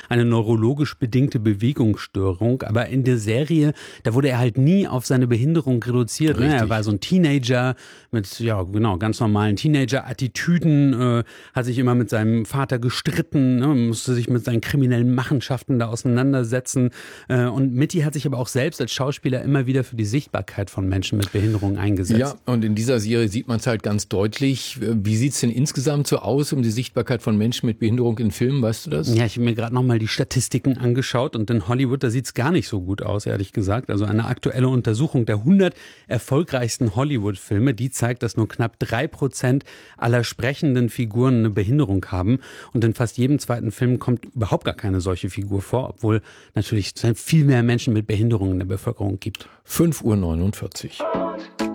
eine neurologisch bedingte Bewegungsstörung. Aber in der Serie, da wurde er halt nie auf seine Behinderung reduziert. Ne? Er war so ein Teenager mit, ja genau, ganz normalen Teenager-Attitüden, hat sich immer mit seinem Vater gestritten, ne? Musste sich mit seinen kriminellen Machenschaften da auseinandersetzen. Und Mitty hat sich aber auch selbst als Schauspieler immer wieder für die Sichtbarkeit von Menschen mit Behinderung eingesetzt. Ja, und in dieser Serie sieht man es halt ganz deutlich. Wie sieht es denn insgesamt so aus um die Sichtbarkeit von Menschen mit Behinderung in Filmen, weißt du das? Ja, ich habe mir gerade nochmal die Statistiken angeschaut und in Hollywood, da sieht es gar nicht so gut aus, ehrlich gesagt. Also eine aktuelle Untersuchung der 100 erfolgreichsten Hollywood-Filme, die zeigt, dass nur knapp 3% aller sprechenden Figuren eine Behinderung haben. Und in fast jedem zweiten Film kommt überhaupt gar keine solche Figur vor, obwohl natürlich viel mehr Menschen mit Behinderungen in der Bevölkerung gibt. 5:49 Uhr.